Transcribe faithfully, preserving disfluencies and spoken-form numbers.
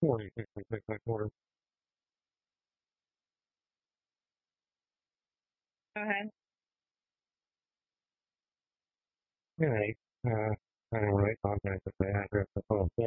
What do you think we think like water? Go ahead. Yeah, uh, I don't really contact with the address of all